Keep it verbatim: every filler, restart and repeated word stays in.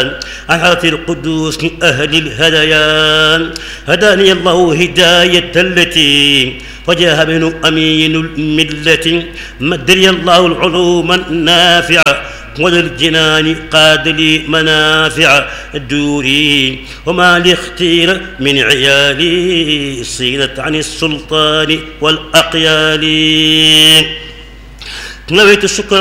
عن حضرة القدوس أهل الهدايا هداني الله هداية التي وجاه بن أمين الملة مدري الله العلوم النافعة وللجنان قاد لي منافع الدوري وما لاختير من عيالي صينت عن السلطان والأقيال نويت الشكر